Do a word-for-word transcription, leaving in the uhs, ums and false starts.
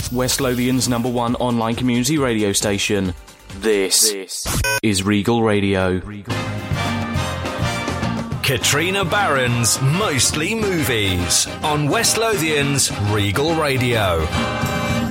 West Lothian's number one online community radio station. This, this is Regal Radio. Regal. Katrina Barron's Mostly Movies on West Lothian's Regal Radio.